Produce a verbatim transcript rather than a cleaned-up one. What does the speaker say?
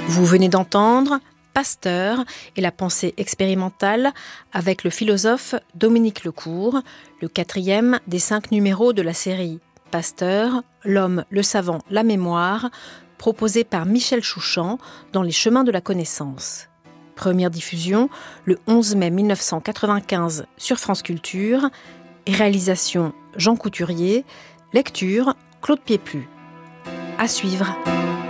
Vous venez d'entendre Pasteur et la pensée expérimentale avec le philosophe Dominique Lecourt, le quatrième des cinq numéros de la série Pasteur, l'homme, le savant, la mémoire, proposé par Michel Chouchan dans Les Chemins de la Connaissance. Première diffusion le onze mai mille neuf cent quatre-vingt-quinze sur France Culture. Réalisation Jean Couturier. Lecture Claude Pieplu. À suivre.